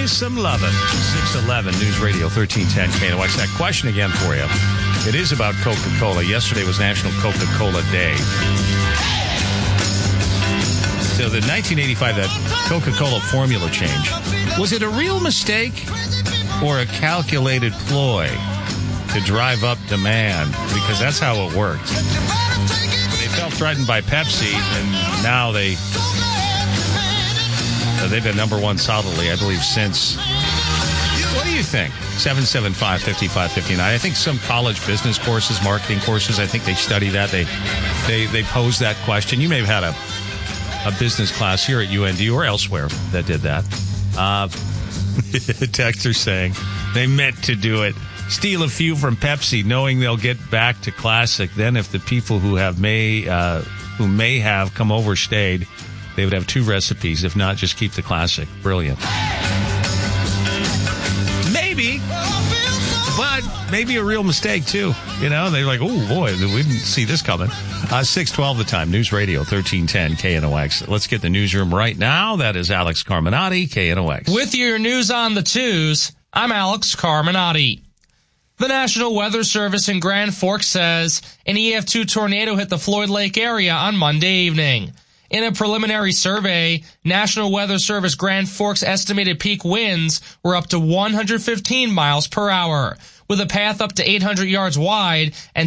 me some lovin'. 611 News Radio 1310 KNOX. That question again for you. It is about Coca-Cola. Yesterday was National Coca-Cola Day. So the 1985, that Coca-Cola formula change, was it a real mistake or a calculated ploy to drive up demand? Because that's how it worked. They felt threatened by Pepsi, and now they've been number one solidly, I believe, since. What do you think? 775-5559. I think some college business courses, marketing courses, I think they study that. They pose that question. You may have had a business class here at UND or elsewhere that did that. Texter saying they meant to do it. Steal a few from Pepsi, knowing they'll get back to Classic. Then if the people who may have come overstayed, they would have two recipes. If not, just keep the Classic. Brilliant. Maybe. But maybe a real mistake, too. You know, they're like, oh, boy, we didn't see this coming. 6:12 the time. News Radio 1310 KNOX. Let's get the newsroom right now. That is Alex Carminati, KNOX. With your news on the twos, I'm Alex Carminati. The National Weather Service in Grand Forks says an EF2 tornado hit the Floyd Lake area on Monday evening. In a preliminary survey, National Weather Service Grand Forks estimated peak winds were up to 115 miles per hour, with a path up to 800 yards wide and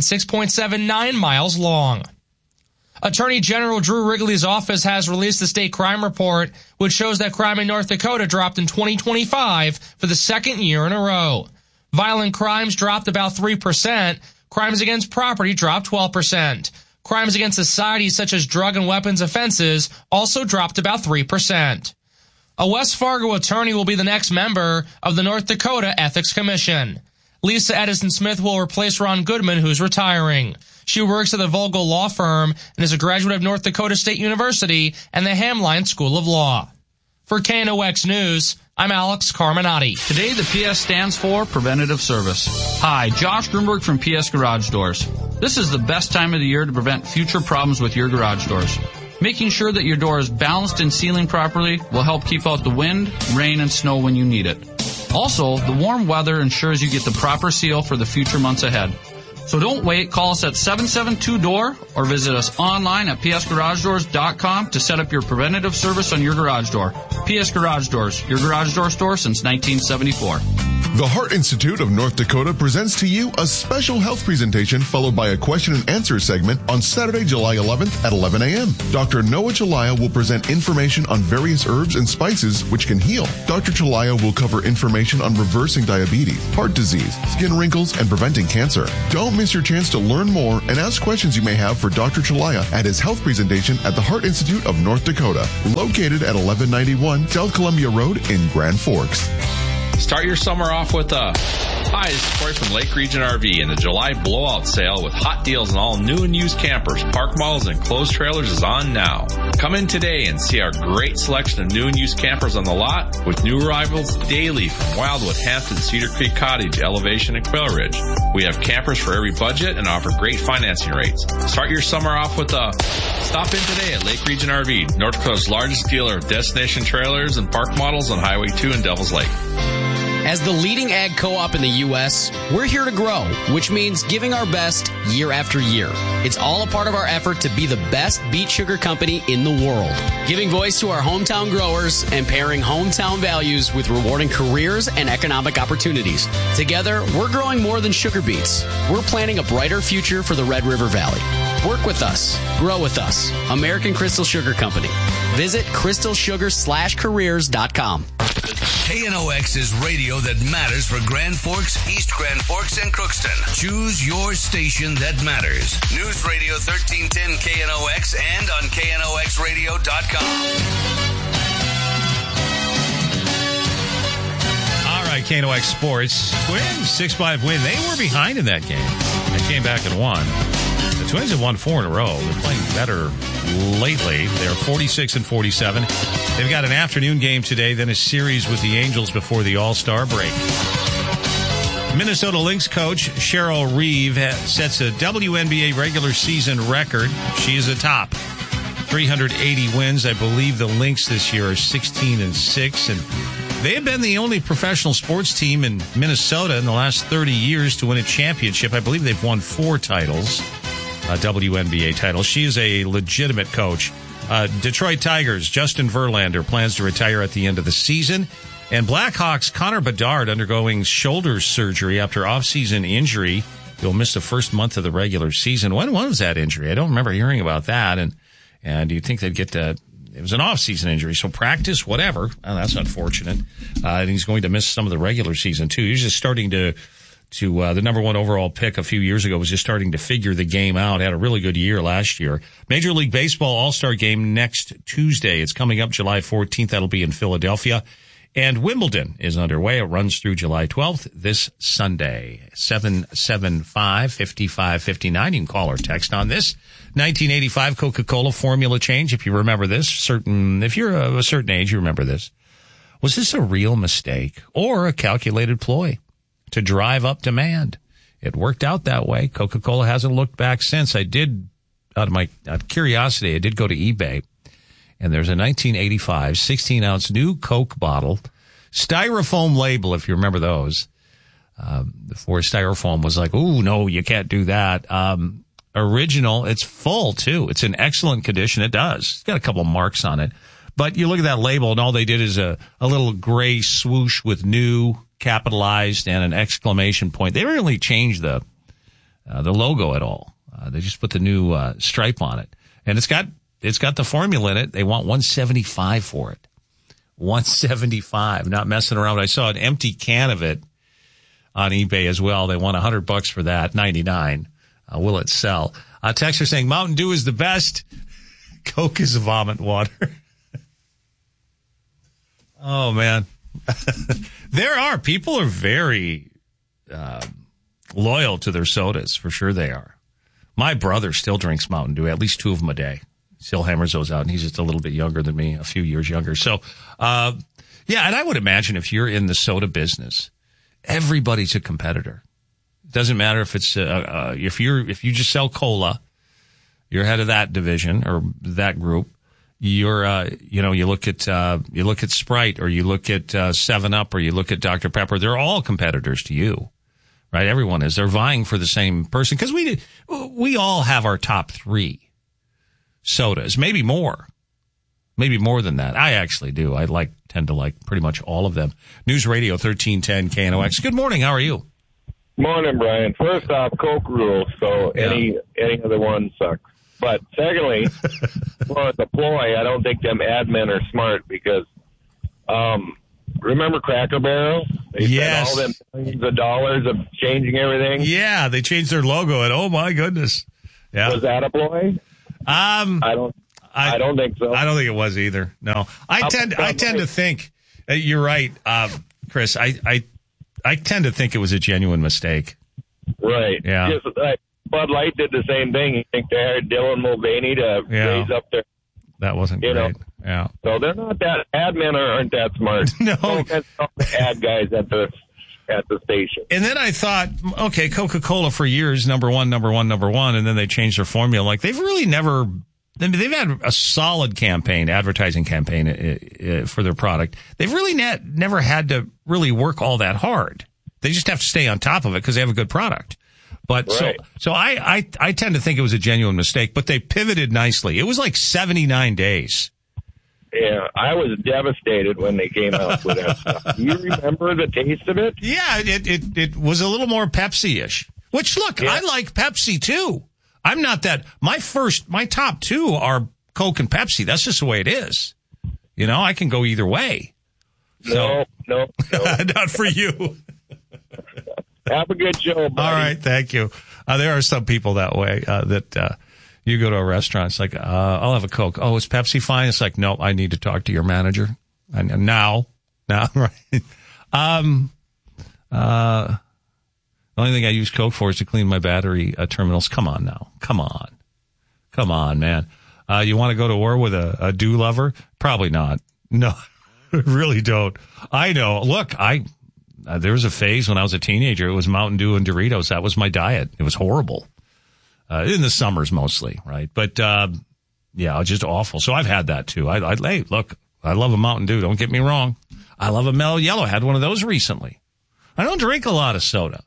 6.79 miles long. Attorney General Drew Wrigley's office has released the state crime report, which shows that crime in North Dakota dropped in 2025 for the second year in a row. Violent crimes dropped about 3%. Crimes against property dropped 12%. Crimes against society, such as drug and weapons offenses, also dropped about 3%. A West Fargo attorney will be the next member of the North Dakota Ethics Commission. Lisa Edison Smith will replace Ron Goodman, who's retiring. She works at the Vogel Law Firm and is a graduate of North Dakota State University and the Hamline School of Law. For KNOX News, I'm Alex Carminati. Today, the PS stands for Preventative Service. Hi, Josh Grunberg from PS Garage Doors. This is the best time of the year to prevent future problems with your garage doors. Making sure that your door is balanced and sealing properly will help keep out the wind, rain, and snow when you need it. Also, the warm weather ensures you get the proper seal for the future months ahead. So don't wait. Call us at 772-DOOR or visit us online at psgaragedoors.com to set up your preventative service on your garage door. PS Garage Doors, your garage door store since 1974. The Heart Institute of North Dakota presents to you a special health presentation followed by a question and answer segment on Saturday, July 11th at 11 a.m. Dr. Noah Chalaya will present information on various herbs and spices which can heal. Dr. Chalaya will cover information on reversing diabetes, heart disease, skin wrinkles, and preventing cancer. Don't miss your chance to learn more and ask questions you may have for Dr. Chalaya at his health presentation at the Heart Institute of North Dakota, located at 1191 South Columbia Road in Grand Forks. Start your summer off with a... Hi, this is Corey from Lake Region RV, and the July blowout sale with hot deals on all new and used campers, park models, and enclosed trailers is on now. Come in today and see our great selection of new and used campers on the lot with new arrivals daily from Wildwood, Hampton, Cedar Creek Cottage, Elevation, and Quail Ridge. We have campers for every budget and offer great financing rates. Start your summer off with a... Stop in today at Lake Region RV, North Dakota's largest dealer of destination trailers and park models on Highway 2 in Devil's Lake. As the leading ag co-op in the U.S., we're here to grow, which means giving our best year after year. It's all a part of our effort to be the best beet sugar company in the world, giving voice to our hometown growers and pairing hometown values with rewarding careers and economic opportunities. Together, we're growing more than sugar beets. We're planning a brighter future for the Red River Valley. Work with us. Grow with us. American Crystal Sugar Company. Visit crystalsugar/careers.com. KNOX is radio that matters for Grand Forks, East Grand Forks, and Crookston. Choose your station that matters. News Radio 1310 KNOX and on KNOXradio.com. All right, KNOX Sports. Twins, 6-5 win. They were behind in that game. They came back and won. The Twins have won 4 in a row. They're playing better lately. They're 46-47. They've got an afternoon game today, then a series with the Angels before the All-Star break. Minnesota Lynx coach Cheryl Reeve sets a WNBA regular season record. She is atop 380 wins. I believe the Lynx this year are 16-6, and They have been the only professional sports team in Minnesota in the last 30 years to win a championship. I believe they've won 4 titles, WNBA titles. She is a legitimate coach. Detroit Tigers, Justin Verlander plans to retire at the end of the season. And Blackhawks, Connor Bedard undergoing shoulder surgery after off-season injury. He'll miss the first month of the regular season. When was that injury? I don't remember hearing about that. And you'd think they'd get it was an off-season injury, so practice, whatever. Oh, that's unfortunate. And he's going to miss some of the regular season, too. He's just starting to the number 1 overall pick a few years ago, was just starting to figure the game out. Had a really good year last year. Major League Baseball All-Star Game next Tuesday. It's coming up July 14th. That'll be in Philadelphia. And Wimbledon is underway. It runs through July 12th this Sunday. 775-5559. You can call or text on this. 1985 Coca-Cola formula change. If you remember this, if you're a certain age, you remember this. Was this a real mistake or a calculated ploy to drive up demand? It worked out that way. Coca-Cola hasn't looked back since. Out of my curiosity, I did go to eBay. And there's a 1985 16-ounce new Coke bottle, styrofoam label, if you remember those. Before styrofoam was like, ooh, no, you can't do that. Original, it's full, too. It's in excellent condition. It does. It's got a couple of marks on it. But you look at that label, and all they did is a little gray swoosh with new capitalized and an exclamation point. They didn't really change the logo at all. They just put the new stripe on it. And it's got the formula in it. They want $175 for it. $175. Not messing around. I saw an empty can of it on eBay as well. They want $100 for that. $99. Will it sell? Texter saying Mountain Dew is the best. Coke is vomit water. Oh man. People are very loyal to their sodas. For sure they are. My brother still drinks Mountain Dew, at least 2 of them a day. Still hammers those out, and he's just a little bit younger than me, a few years younger. So, and I would imagine if you're in the soda business, everybody's a competitor. It doesn't matter if it's if you just sell cola, you're head of that division or that group. You're you look at Sprite, or you look at 7-Up, or you look at Dr. Pepper. They're all competitors to you, right? Everyone is. They're vying for the same person because we all have our top 3 sodas, maybe more than that. I actually do. I tend to like pretty much all of them. News Radio 1310 KNOX. Good morning. How are you? Morning, Brian. First off, Coke rules, so any other one sucks. But secondly, for the ploy, I don't think them admin are smart because remember Cracker Barrel? They spent all them millions of dollars of changing everything. Yeah, they changed their logo, and oh my goodness. Yeah. Was that a ploy? I don't think so. I don't think it was either. No, I tend to think you're right, Chris. I tend to think it was a genuine mistake. Right. Yeah. Just like Bud Light did the same thing. You think they hired Dylan Mulvaney to raise up their. That wasn't great. Yeah. So they're not that admin aren't that smart. No. That's not the ad guys at the station. And then I thought, okay, Coca-Cola for years, number one, and then they changed their formula. Like they've had a solid advertising campaign for their product. They've really never had to really work all that hard. They just have to stay on top of it because they have a good product. But right. so I tend to think it was a genuine mistake, but they pivoted nicely. It was like 79 days. Yeah, I was devastated when they came out with that stuff. Do you remember the taste of it? Yeah, it was a little more Pepsi-ish. Which, look, I like Pepsi, too. I'm not that. My top 2 are Coke and Pepsi. That's just the way it is. You know, I can go either way. So, no. Not for you. Have a good show, buddy. All right, thank you. There are some people that way, that you go to a restaurant, it's like, I'll have a Coke. Oh, is Pepsi fine? It's like, no, I need to talk to your manager. And now, right? The only thing I use Coke for is to clean my battery terminals. Come on now. Come on, man. You want to go to war with a dew lover? Probably not. No, really don't. I know. Look, there was a phase when I was a teenager. It was Mountain Dew and Doritos. That was my diet. It was horrible. In the summers mostly, right? But, just awful. So I've had that too. Hey, look, I love a Mountain Dew. Don't get me wrong. I love a mellow yellow. I had one of those recently. I don't drink a lot of soda.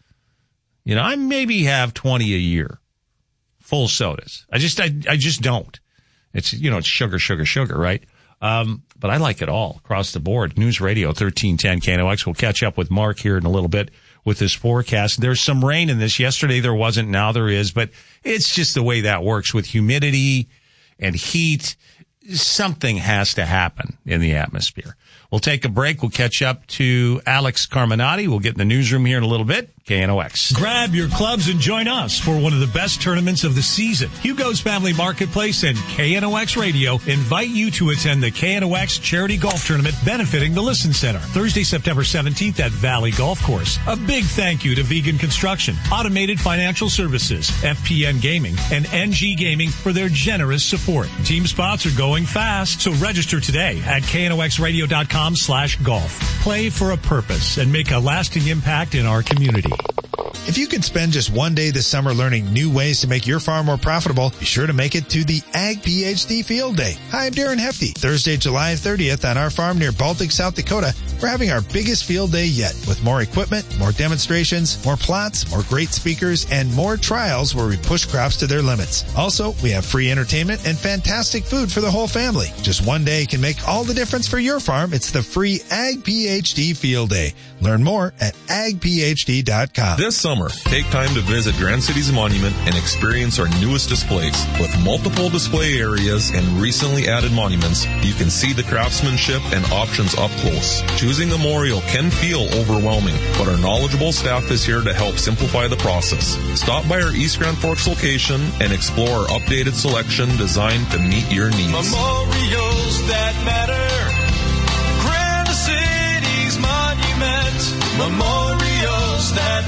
You know, I maybe have 20 a year, full sodas. I just don't. It's, you know, it's sugar, right? But I like it all across the board. News Radio 1310 KNOX. We'll catch up with Mark here in a little bit with this forecast. There's some rain in this. Yesterday there wasn't, now there is, but it's just the way that works with humidity and heat. Something has to happen in the atmosphere. We'll take a break. We'll catch up to Alex Carminati. We'll get in the newsroom here in a little bit. KNOX. Grab your clubs and join us for one of the best tournaments of the season. Hugo's Family Marketplace and KNOX Radio invite you to attend the KNOX Charity Golf Tournament benefiting the Listen Center, Thursday, September 17th at Valley Golf Course. A big thank you to Vegan Construction, Automated Financial Services, FPN Gaming, and NG Gaming for their generous support. Team spots are going fast, so register today at knoxradio.com/golf. Play for a purpose and make a lasting impact in our community. If you could spend just one day this summer learning new ways to make your farm more profitable, be sure to make it to the Ag PhD Field Day. Hi, I'm Darren Hefty. Thursday, July 30th on our farm near Baltic, South Dakota, we're having our biggest field day yet with more equipment, more demonstrations, more plots, more great speakers, and more trials where we push crops to their limits. Also, we have free entertainment and fantastic food for the whole family. Just one day can make all the difference for your farm. It's the free Ag PhD Field Day. Learn more at agphd.com. This summer, take time to visit Grand Cities Monument and experience our newest displays. With multiple display areas and recently added monuments, you can see the craftsmanship and options up close. Choosing a memorial can feel overwhelming, but our knowledgeable staff is here to help simplify the process. Stop by our East Grand Forks location and explore our updated selection designed to meet your needs. Memorials that matter. Grand Cities Monument. Memorials that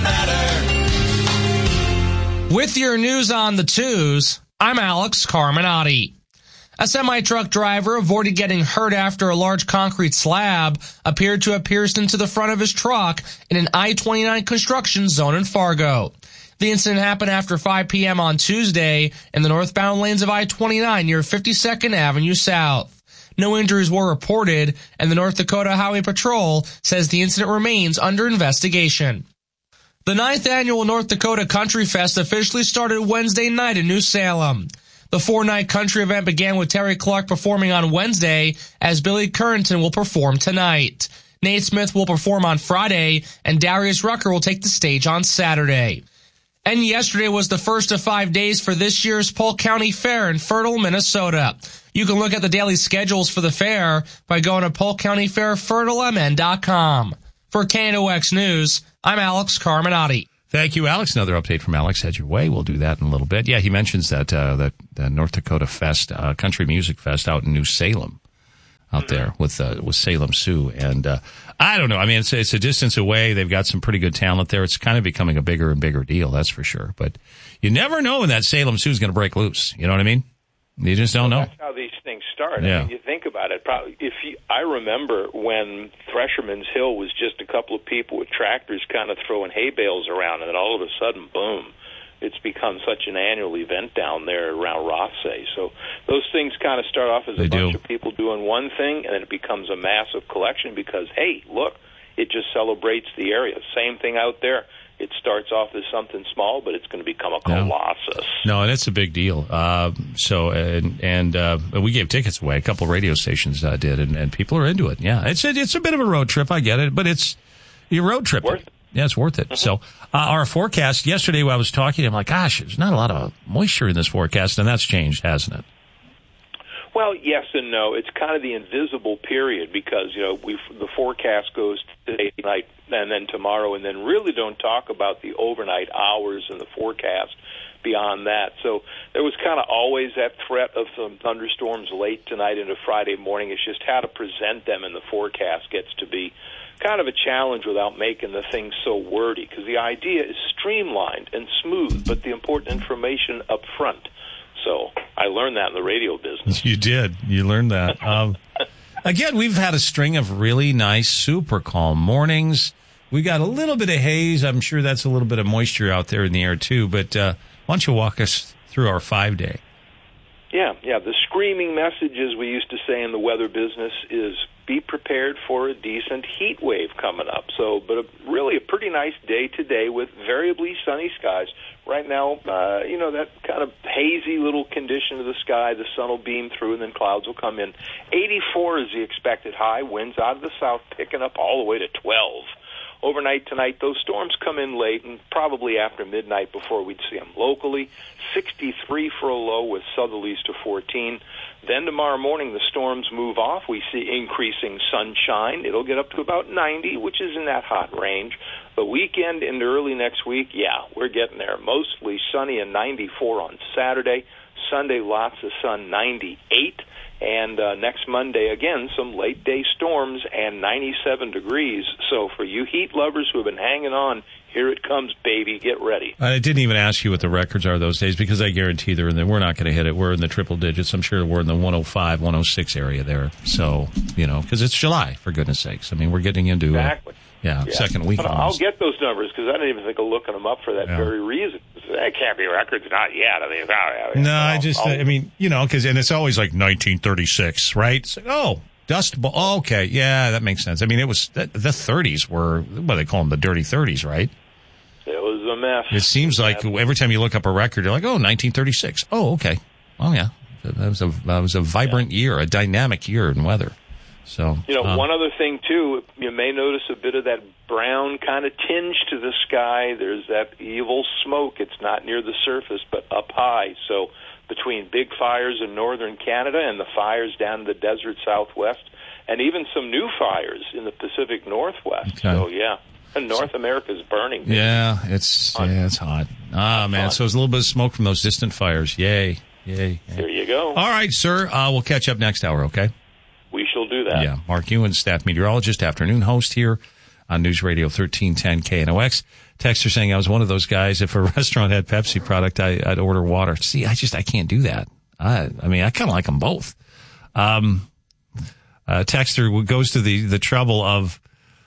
matter. With your news on the twos, I'm Alex Carminati. A semi-truck driver avoided getting hurt after a large concrete slab appeared to have pierced into the front of his truck in an I-29 construction zone in Fargo. The incident happened after 5 p.m. on Tuesday in the northbound lanes of I-29 near 52nd Avenue South. No injuries were reported, and the North Dakota Highway Patrol says the incident remains under investigation. The 9th annual North Dakota Country Fest officially started Wednesday night in New Salem. The 4-night country event began with Terry Clark performing on Wednesday, as Billy Currington will perform tonight. Nate Smith will perform on Friday, and Darius Rucker will take the stage on Saturday. And yesterday was the first of 5 days for this year's Polk County Fair in Fertile, Minnesota. You can look at the daily schedules for the fair by going to polkcountyfairfertilemn.com. For KNOX News, I'm Alex Carminati. Thank you, Alex. Another update from Alex head your way. We'll do that in a little bit. Yeah, he mentions that North Dakota Fest, Country Music Fest out in New Salem, out there with Salem Sioux. And I don't know. I mean, it's a distance away. They've got some pretty good talent there. It's kind of becoming a bigger and bigger deal, that's for sure. But you never know when that Salem Sioux is going to break loose. You know what I mean? You just don't know. That's how these things start. Yeah. I mean, you think about it. Probably, I remember when Thresherman's Hill was just a couple of people with tractors kind of throwing hay bales around, and then all of a sudden, boom, it's become such an annual event down there around Rothsay. So those things kind of start off as a bunch of people doing one thing, and then it becomes a massive collection because, hey, look, it just celebrates the area. Same thing out there. It starts off as something small, but it's going to become a colossus. No, and it's a big deal. We gave tickets away. A couple of radio stations did, and people are into it. Yeah, it's a bit of a road trip. I get it, but you're road tripping. Worth it. Yeah, it's worth it. Mm-hmm. So our forecast yesterday, when I was talking, I'm like, gosh, there's not a lot of moisture in this forecast, and that's changed, hasn't it? Well, yes and no. It's kind of the invisible period because, the forecast goes today, night, and then tomorrow, and then really don't talk about the overnight hours in the forecast beyond that. So there was kind of always that threat of some thunderstorms late tonight into Friday morning. It's just how to present them in the forecast gets to be kind of a challenge without making the thing so wordy because the idea is streamlined and smooth, but the important information up front. So I learned that in the radio business. You did. You learned that. Again, we've had a string of really nice, super calm mornings. We got a little bit of haze. I'm sure that's a little bit of moisture out there in the air, too. But why don't you walk us through our 5-day? Yeah. The screaming message, as we used to say in the weather business, is be prepared for a decent heat wave coming up. So, but really a pretty nice day today with variably sunny skies. Right now, that kind of hazy little condition of the sky, the sun will beam through and then clouds will come in. 84 is the expected high, winds out of the south picking up all the way to 12. Overnight tonight, those storms come in late and probably after midnight before we'd see them locally. 63 for a low with southerlies to 14. Then tomorrow morning, the storms move off. We see increasing sunshine. It'll get up to about 90, which is in that hot range. The weekend into early next week, yeah, we're getting there. Mostly sunny and 94 on Saturday. Sunday, lots of sun, 98. And next Monday, again, some late-day storms and 97 degrees. So for you heat lovers who have been hanging on, here it comes, baby. Get ready. I didn't even ask you what the records are those days because I guarantee they're in there. We're not going to hit it. We're in the triple digits. I'm sure we're in the 105, 106 area there. So, because it's July, for goodness sakes. I mean, we're getting into exactly. Second week. But I'll get those numbers because I didn't even think of looking them up for that very reason. That can't be records, not yet. Because it's always like 1936, right? It's like, Dust Bowl. Oh, okay, yeah, that makes sense. I mean, it was the 30s were what they call them, the dirty 30s, right? It was a mess. It seems like every time you look up a record, you're like, 1936. Oh, okay. Oh, yeah. That was a vibrant year, a dynamic year in weather. So, one other thing, too, you may notice a bit of that brown kind of tinge to the sky. There's that evil smoke. It's not near the surface, but up high. So between big fires in northern Canada and the fires down in the desert southwest, and even some new fires in the Pacific Northwest. Okay. So, and North America's burning. Yeah, it's hot. Man, so there's a little bit of smoke from those distant fires. Yay. There you go. All right, sir. We'll catch up next hour, okay? We shall do that. Yeah, Mark Ewan, staff meteorologist, afternoon host here on News Radio 1310 KNOX. Texter saying I was one of those guys. If a restaurant had Pepsi product, I'd order water. See, I can't do that. I kind of like them both. Texter goes to the trouble of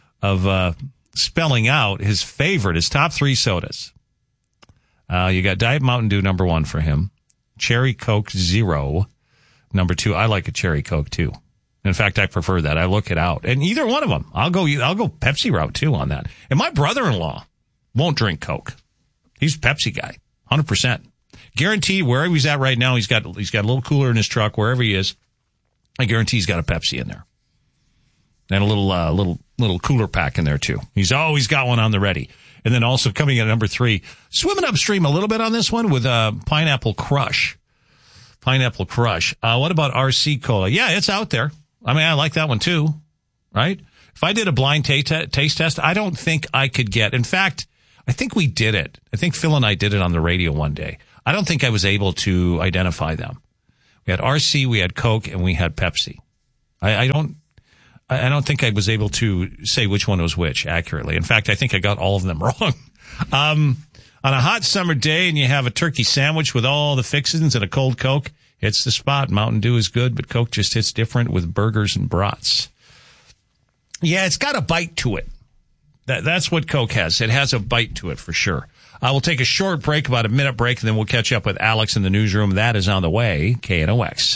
spelling out his top 3 sodas. You got Diet Mountain Dew, number 1 for him. Cherry Coke Zero, number 2. I like a Cherry Coke too. In fact, I prefer that. I look it out. And either one of them. I'll go Pepsi route too on that. And my brother-in-law won't drink Coke. He's a Pepsi guy. 100%. Guaranteed wherever he's at right now, he's got a little cooler in his truck, wherever he is. I guarantee he's got a Pepsi in there. And a little cooler pack in there too. He's always got one on the ready. And then also coming in at number 3, swimming upstream a little bit on this one with Pineapple Crush. Pineapple Crush. What about RC Cola? Yeah, it's out there. I mean, I like that one too, right? If I did a blind taste test, I don't think I could get. In fact, I think we did it. I think Phil and I did it on the radio one day. I don't think I was able to identify them. We had RC, we had Coke, and we had Pepsi. I don't think I was able to say which one was which accurately. In fact, I think I got all of them wrong. On a hot summer day and you have a turkey sandwich with all the fixings and a cold Coke, it's the spot. Mountain Dew is good, but Coke just hits different with burgers and brats. Yeah, it's got a bite to it. That's what Coke has. It has a bite to it for sure. We'll take a short break, about a minute break, and then we'll catch up with Alex in the newsroom. That is on the way. KNOX.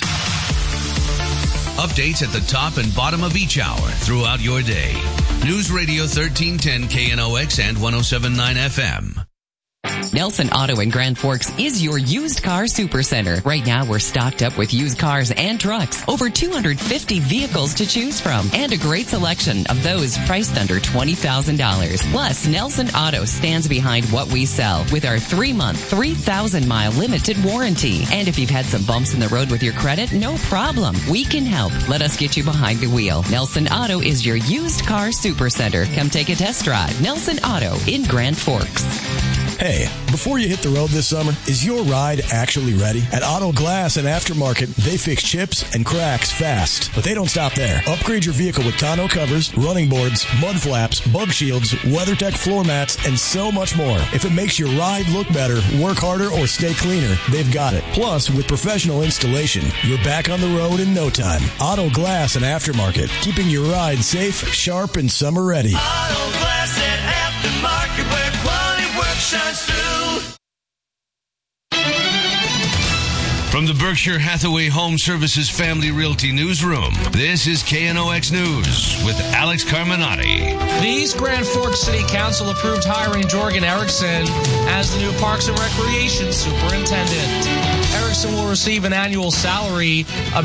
Updates at the top and bottom of each hour throughout your day. News Radio 1310 KNOX and 107.9 FM. Nelson Auto in Grand Forks is your used car supercenter. Right now, we're stocked up with used cars and trucks. Over 250 vehicles to choose from. And a great selection of those priced under $20,000. Plus, Nelson Auto stands behind what we sell with our 3-month, 3,000-mile limited warranty. And if you've had some bumps in the road with your credit, no problem. We can help. Let us get you behind the wheel. Nelson Auto is your used car supercenter. Come take a test drive. Nelson Auto in Grand Forks. Hey, before you hit the road this summer, is your ride actually ready? At Auto Glass and Aftermarket, they fix chips and cracks fast. But they don't stop there. Upgrade your vehicle with tonneau covers, running boards, mud flaps, bug shields, WeatherTech floor mats, and so much more. If it makes your ride look better, work harder, or stay cleaner, they've got it. Plus, with professional installation, you're back on the road in no time. Auto Glass and Aftermarket, keeping your ride safe, sharp, and summer ready. Auto Glass and Aftermarket, where quality work shines through. From the Berkshire Hathaway Home Services Family Realty Newsroom, this is KNOX News with Alex Carminati. The East Grand Forks City Council approved hiring Jorgen Erickson as the new Parks and Recreation Superintendent. Erickson will receive an annual salary of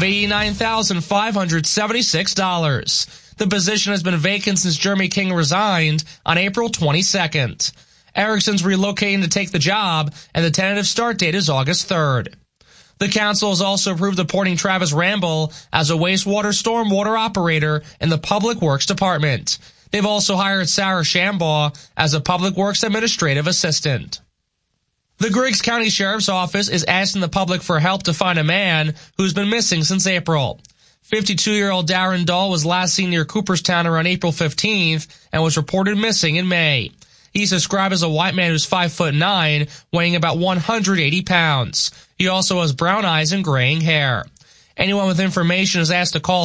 $89,576. The position has been vacant since Jeremy King resigned on April 22nd. Erickson's relocating to take the job, and the tentative start date is August 3rd. The council has also approved appointing Travis Ramble as a wastewater stormwater operator in the Public Works Department. They've also hired Sarah Shambaugh as a Public Works Administrative Assistant. The Griggs County Sheriff's Office is asking the public for help to find a man who's been missing since April. 52-year-old Darren Dahl was last seen near Cooperstown around April 15th and was reported missing in May. He's described as a white man who's 5'9", weighing about 180 pounds. He also has brown eyes and graying hair. Anyone with information is asked to call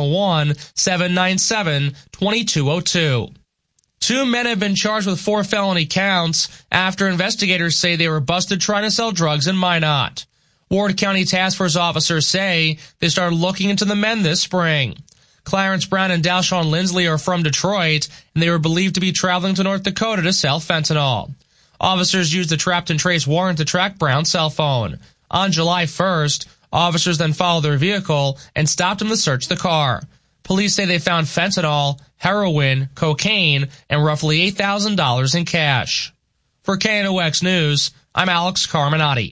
701-797-2202. 2 men have been charged with 4 felony counts after investigators say they were busted trying to sell drugs in Minot. Ward County Task Force officers say they started looking into the men this spring. Clarence Brown and Dalshawn Lindsley are from Detroit, and they were believed to be traveling to North Dakota to sell fentanyl. Officers used the trap and trace warrant to track Brown's cell phone. On July 1st, officers then followed their vehicle and stopped him to search the car. Police say they found fentanyl, heroin, cocaine, and roughly $8,000 in cash. For KNOX News, I'm Alex Carminati.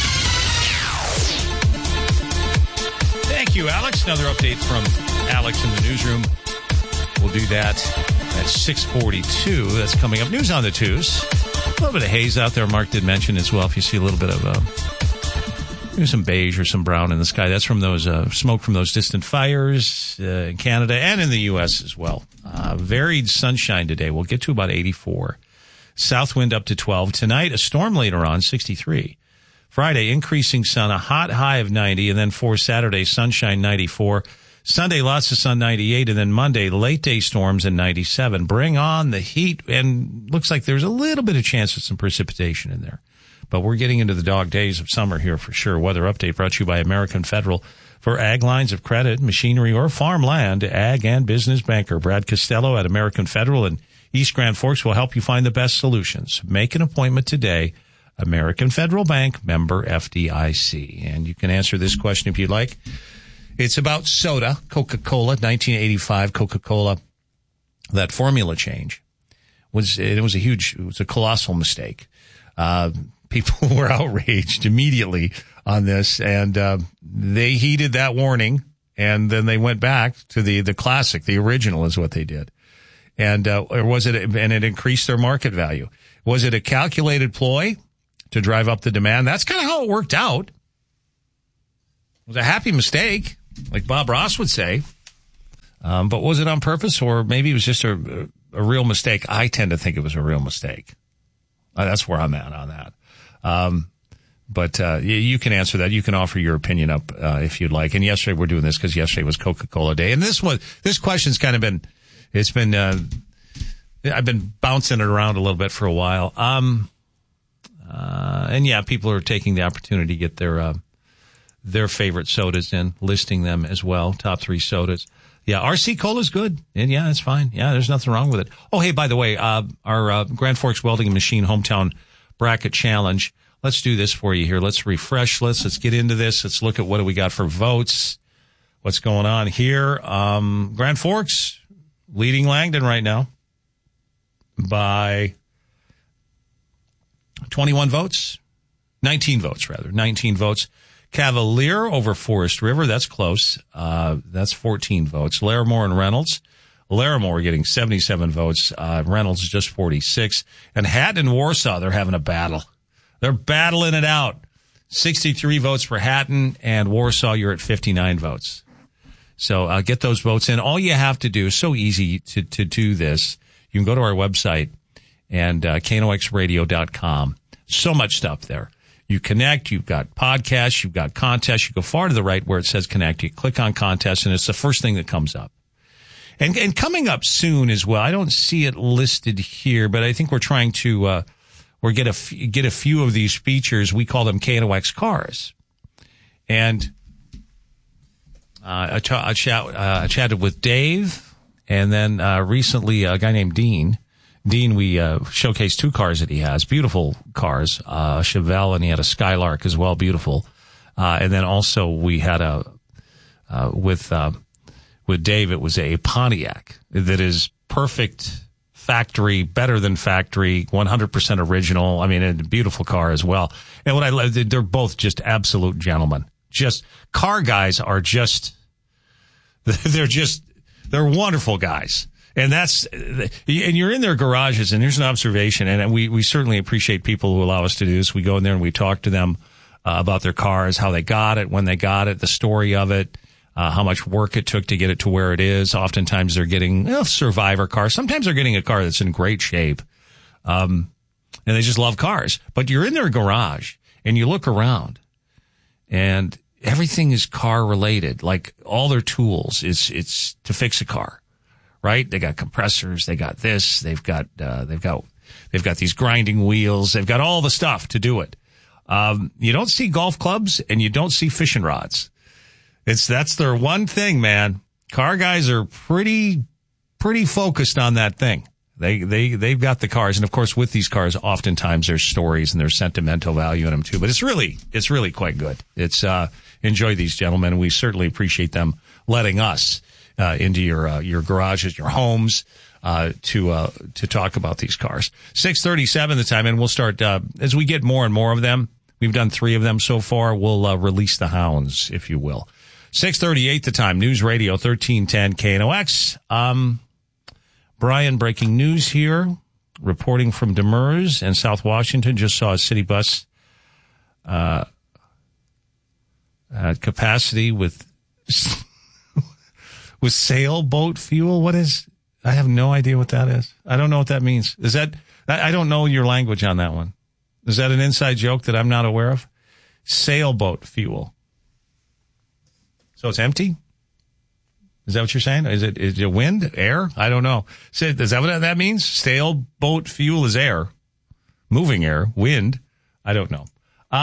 Thank you, Alex. Another update from Alex in the newsroom. We'll do that at 6:42. That's coming up. News on the twos. A little bit of haze out there. Mark did mention as well. If you see a little bit of maybe some beige or some brown in the sky, that's from those smoke from those distant fires in Canada and in the U.S. as well. Varied sunshine today. We'll get to about 84. South wind up to 12. Tonight, a storm later on, 63. Friday, increasing sun, a hot high of 90, and then for Saturday, sunshine, 94. Sunday, lots of sun, 98, and then Monday, late day storms and 97. Bring on the heat, and looks like there's a little bit of chance of some precipitation in there. But we're getting into the dog days of summer here for sure. Weather update brought to you by American Federal. For ag lines of credit, machinery, or farmland, ag and business banker Brad Costello at American Federal in East Grand Forks will help you find the best solutions. Make an appointment today. American Federal Bank, member FDIC. And you can answer this question if you'd like. It's about soda, Coca-Cola, 1985 Coca-Cola. That formula change was a colossal mistake. People were outraged immediately on this, and they heeded that warning, and then they went back to the classic, the original is what they did. And it increased their market value. Was it a calculated ploy to drive up the demand? That's kind of how it worked out. It was a happy mistake, like Bob Ross would say. But was it on purpose, or maybe it was just a real mistake? I tend to think it was a real mistake. That's where I'm at on that. But you can answer that. You can offer your opinion up if you'd like. And yesterday we're doing this because yesterday was Coca-Cola Day. And this question's kind of been, I've been bouncing it around a little bit for a while. And yeah, people are taking the opportunity to get their favorite sodas in, listing them as well. Top 3 sodas. Yeah, RC Cola's good. And yeah, it's fine. Yeah, there's nothing wrong with it. Oh, hey, by the way, our Grand Forks Welding and Machine Hometown Bracket Challenge. Let's do this for you here. Let's refresh. Let's get into this. Let's look at what do we got for votes. What's going on here? Grand Forks leading Langdon right now by 19 votes. Cavalier over Forest River. That's close. That's 14 votes. Larimore and Reynolds. Larimore getting 77 votes. Reynolds just 46. And Hatton and Warsaw, they're having a battle. They're battling it out. 63 votes for Hatton, and Warsaw, you're at 59 votes. So get those votes in. All you have to do, so easy to do this. You can go to our website and knoxradio.com. So much stuff there. You connect, you've got podcasts, you've got contests. You go far to the right where it says connect. You click on contest, and it's the first thing that comes up. And coming up soon as well, I don't see it listed here, but I think we're trying to get a few of these features. We call them KNOX cars. And I chatted with Dave, and then recently a guy named Dean. Dean, we showcased 2 cars that he has, beautiful cars, a Chevelle, and he had a Skylark as well, beautiful. And then also we had with Dave, it was a Pontiac that is perfect factory, better than factory, 100% original. I mean, a beautiful car as well. And what I love, they're both just absolute gentlemen. Just car guys are just, they're wonderful guys. And and you're in their garages, and here's an observation, and we certainly appreciate people who allow us to do this. We go in there and we talk to them about their cars, how they got it, when they got it, the story of it, how much work it took to get it to where it is. Oftentimes they're getting a survivor car. Sometimes they're getting a car that's in great shape. And they just love cars. But you're in their garage, and you look around, and everything is car related. Like all their tools it's to fix a car, right? They got compressors. They got this. They've got these grinding wheels. They've got all the stuff to do it. You don't see golf clubs, and you don't see fishing rods. That's their one thing, man. Car guys are pretty focused on that thing. They've got the cars, and of course with these cars, oftentimes there's stories and there's sentimental value in them too. But it's really quite good. It's enjoy these gentlemen. We certainly appreciate them letting us into your garages, your homes, to talk about these cars. 6:37 the time, and we'll start as we get more and more of them. We've done 3 of them so far. We'll release the hounds, if you will. 6:38 the time. News Radio 1310 KNOX. Brian, breaking news here. Reporting from Demers and South Washington. Just saw a city bus at capacity with sailboat fuel. What is? I have no idea what that is. I don't know what that means. Is that? I don't know your language on that one. Is that an inside joke that I'm not aware of? Sailboat fuel. So it's empty? Is that what you're saying? Is it wind? Air? I don't know. Is that what that means? Sailboat fuel is air. Moving air. Wind. I don't know.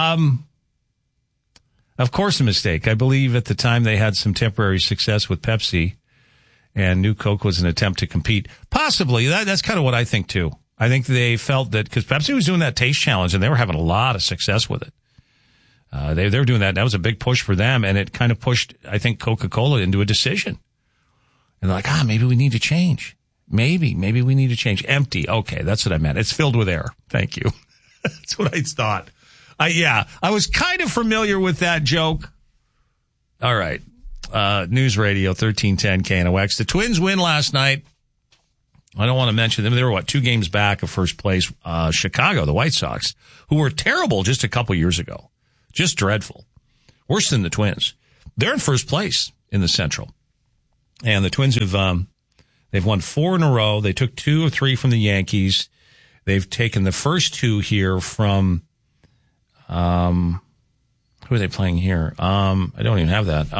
Of course a mistake. I believe at the time they had some temporary success with Pepsi, and New Coke was an attempt to compete. Possibly. That's kind of what I think too. I think they felt that because Pepsi was doing that taste challenge and they were having a lot of success with it. They were doing that. That was a big push for them, and it kind of pushed, I think, Coca-Cola into a decision. And they're like, maybe we need to change. Maybe we need to change. Empty. Okay, that's what I meant. It's filled with air. Thank you. That's what I thought. I was kind of familiar with that joke. All right. News Radio 1310 KNOX. The Twins win last night. I don't want to mention them. They were, 2 games back of first place. Chicago, the White Sox, who were terrible just a couple years ago. Just dreadful. Worse than the Twins. They're in first place in the Central. And the Twins they've won 4 in a row. They took 2 or 3 from the Yankees. They've taken the first 2 here from, who are they playing here? I don't even have that.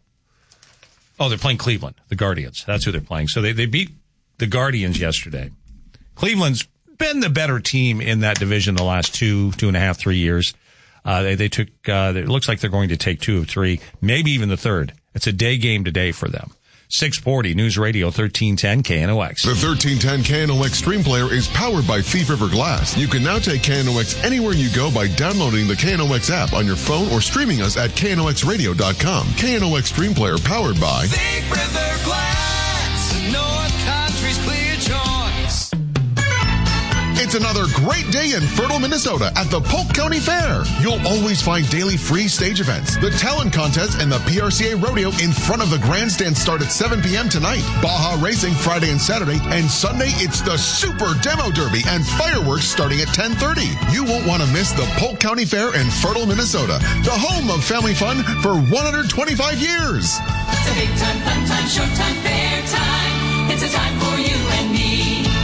They're playing Cleveland, the Guardians. That's who they're playing. So they beat the Guardians yesterday. Cleveland's been the better team in that division the last 2.5, 3 years. They took, it looks like they're going to take 2 of 3, maybe even the third. It's a day game today for them. 640 News Radio 1310 KNOX. The 1310 KNOX Stream Player is powered by Thief River Glass. You can now take KNOX anywhere you go by downloading the KNOX app on your phone or streaming us at knoxradio.com. KNOX Stream Player powered by Thief River Glass, North Country's clear choice. It's another great day in fertile Minnesota at the Polk County Fair. You'll always find daily free stage events. The talent contest and the PRCA Rodeo in front of the grandstand start at 7 p.m. tonight. Baja Racing Friday and Saturday. And Sunday, it's the Super Demo Derby and fireworks starting at 10:30. You won't want to miss the Polk County Fair in fertile Minnesota, the home of family fun for 125 years. It's a big time, fun time, showtime, fair time. It's a time for you and me. Stop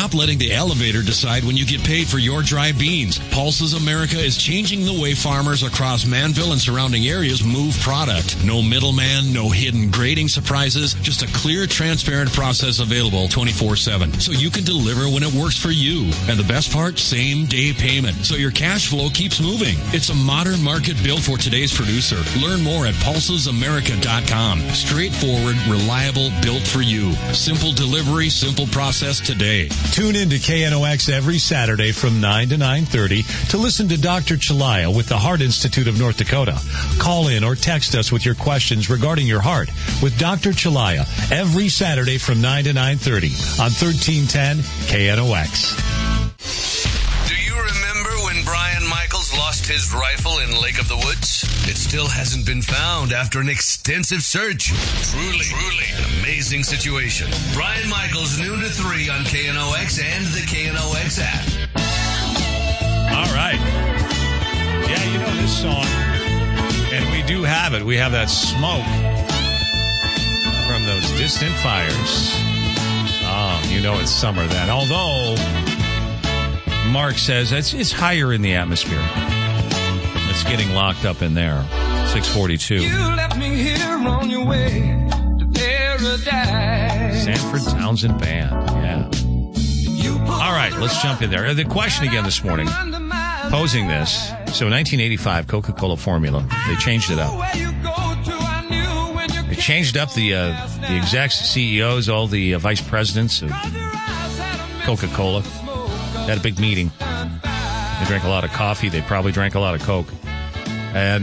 Stop letting the elevator decide when you get paid for your dry beans. Pulses America is changing the way farmers across Manville and surrounding areas move product. No middleman, no hidden grading surprises, just a clear, transparent process available 24/7. So you can deliver when it works for you. And the best part, same day payment. So your cash flow keeps moving. It's a modern market built for today's producer. Learn more at pulsesamerica.com. Straightforward, reliable, built for you. Simple delivery, simple process today. Tune in to KNOX every Saturday from 9 to 9:30 to listen to Dr. Chalaya with the Heart Institute of North Dakota. Call in or text us with your questions regarding your heart with Dr. Chalaya every Saturday from 9 to 9:30 on 1310 KNOX. Do you remember when Brian Michaels lost his rifle in Lake of the Woods? It still hasn't been found after an extensive search. Truly an amazing situation. Brian Michaels, noon to 3 on KNOX and the KNOX app. All right. Yeah, you know this song. And we do have it. We have that smoke from those distant fires. Oh, you know it's summer then. Although Mark says it's higher in the atmosphere. It's getting locked up in there. 642. You left me here on your way to paradise. Sanford Townsend Band. Yeah. All right, let's jump in there. The question again this morning, posing this. So 1985 Coca-Cola formula. They changed it up. They changed up the execs, CEOs, all the vice presidents of Coca-Cola. They had a big meeting. They drank a lot of coffee. They probably drank a lot of Coke. And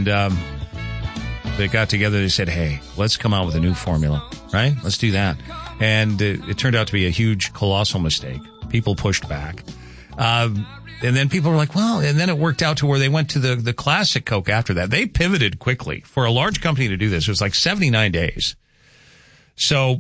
they got together. They said, hey, let's come out with a new formula, right? Let's do that. And it turned out to be a huge, colossal mistake. People pushed back. And then people were like, well, and then it worked out to where they went to the classic Coke after that. They pivoted quickly. For a large company to do this, it was like 79 days. So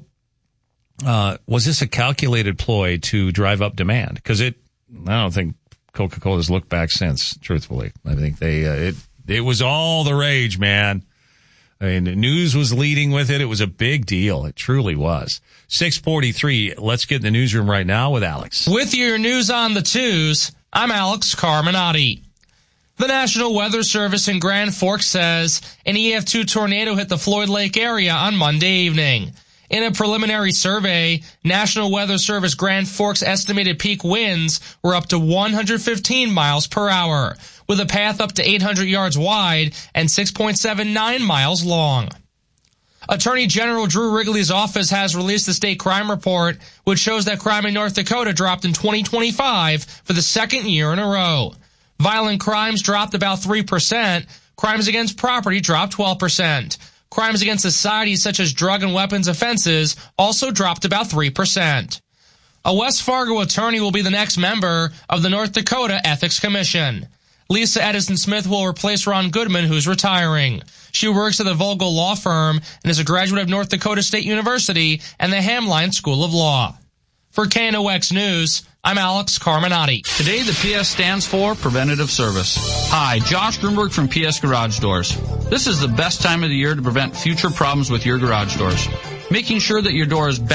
was this a calculated ploy to drive up demand? Because I don't think Coca-Cola's looked back since, truthfully. I think it was all the rage, man. I mean, the news was leading with it. It was a big deal. It truly was. 643. Let's get in the newsroom right now with Alex. With your news on the twos, I'm Alex Carminati. The National Weather Service in Grand Forks says an EF2 tornado hit the Floyd Lake area on Monday evening. In a preliminary survey, National Weather Service Grand Forks estimated peak winds were up to 115 miles per hour, with a path up to 800 yards wide and 6.79 miles long. Attorney General Drew Wrigley's office has released the state crime report, which shows that crime in North Dakota dropped in 2025 for the second year in a row. Violent crimes dropped about 3%. Crimes against property dropped 12%. Crimes against society, such as drug and weapons offenses, also dropped about 3%. A West Fargo attorney will be the next member of the North Dakota Ethics Commission. Lisa Edison Smith will replace Ron Goodman, who's retiring. She works at the Vogel Law Firm and is a graduate of North Dakota State University and the Hamline School of Law. For KNOX News, I'm Alex Carminati. Today, the PS stands for Preventative Service. Hi, Josh Grunberg from PS Garage Doors. This is the best time of the year to prevent future problems with your garage doors. Making sure that your door is